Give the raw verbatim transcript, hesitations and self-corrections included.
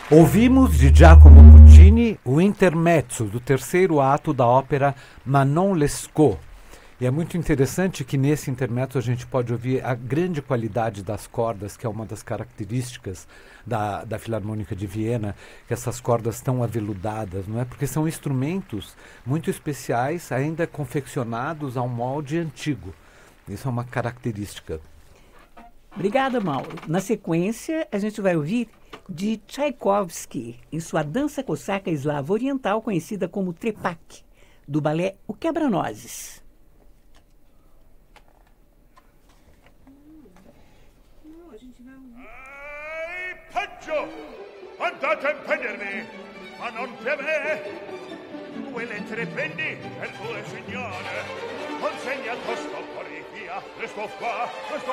Ouvimos de Giacomo Puccini o intermezzo do terceiro ato da ópera Manon Lescaut. E é muito interessante que nesse intermezzo a gente pode ouvir a grande qualidade das cordas, que é uma das características da, da Filarmônica de Viena, que essas cordas estão aveludadas, não é? Porque são instrumentos muito especiais, ainda confeccionados ao molde antigo. Isso é uma característica. Obrigada, Mauro. Na sequência, a gente vai ouvir de Tchaikovsky, em sua dança cosaca eslava oriental, conhecida como trepak, do balé O Quebra-Nozes. Ehi, peggio! Andate a impedermi, ma non per me! Due lettere prendi per due signore. Consegna tosto, porri via, resto qua, resto